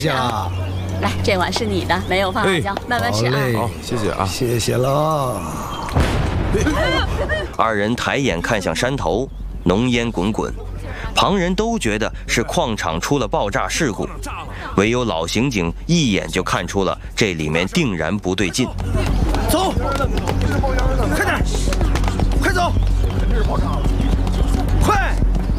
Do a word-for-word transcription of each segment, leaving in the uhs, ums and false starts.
谢了。 来，这碗是你的，没有放辣椒，慢慢吃啊。 好， 谢谢啊， 谢谢了。 二人抬眼看向山头，浓烟滚滚，旁人都觉得是矿场出了爆炸事故，唯有老刑警一眼就看出了这里面定然不对劲。 走，快点，快走，快！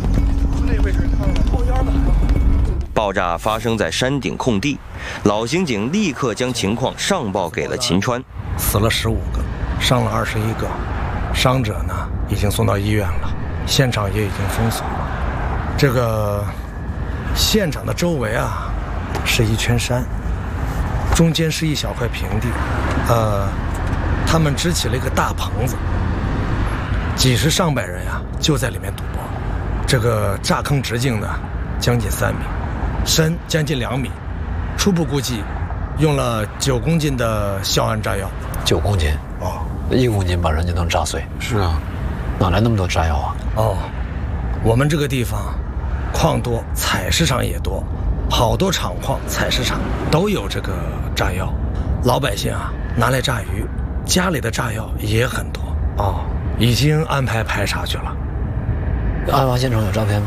爆炸发生在山顶空地，老刑警立刻将情况上报给了秦川。 死了十五个，伤了二十一个，伤者呢已经送到医院了，现场也已经封锁了。这个现场的周围啊是一圈山，中间是一小块平地，呃，他们支起了一个大棚子，几十上百人呀、啊、就在里面赌博。这个炸坑直径呢将近三米，深将近两米，初步估计用了九公斤的硝铵炸药。 九公斤哦， 一公斤把人就能炸碎。 是啊， 哪来那么多炸药啊？ 哦，我们这个地方矿多，采石场也多，好多厂矿、采石场都有这个炸药。老百姓啊拿来炸鱼，家里的炸药也很多。哦，已经安排排查去了。 案发现场有照片吗？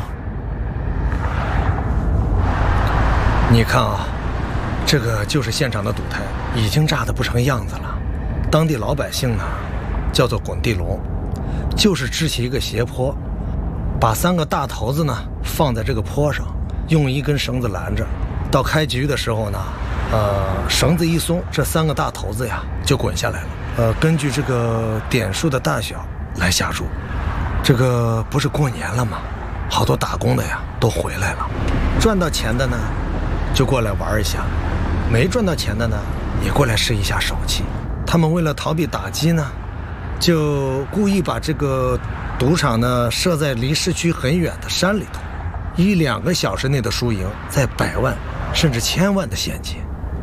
你看啊，这个就是现场的赌台，已经炸得不成样子了。当地老百姓呢叫做滚地龙，就是支起一个斜坡，把三个大头子呢放在这个坡上，用一根绳子拦着。到开局的时候呢，呃，绳子一松，这三个大头子呀就滚下来了。呃，根据这个点数的大小来下注。这个不是过年了吗？好多打工的呀都回来了，赚到钱的呢就过来玩一下，没赚到钱的呢也过来试一下手气。他们为了逃避打击呢，就故意把这个赌场呢设在离市区很远的山里头，一两个小时内的输赢在百万甚至千万的现金。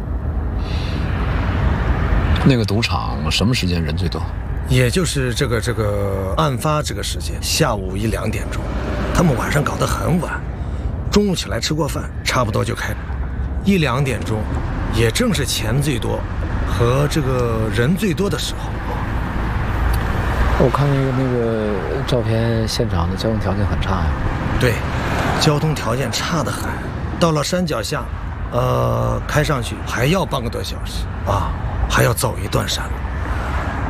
那个赌场什么时间人最多？ 也就是这个这个案发这个时间，下午一两点钟。他们晚上搞得很晚，中午起来吃过饭，差不多就开。一两点钟，也正是钱最多和这个人最多的时候。 我看那个那个照片，现场的交通条件很差呀。 对，交通条件差得很。到了山脚下，呃，开上去还要半个多小时啊，还要走一段山路。